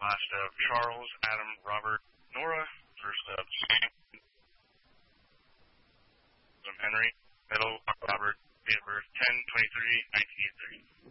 last of Charles, Adam, Robert, Nora. First of Henry. Middle, Robert. Date of birth 10/23/1983.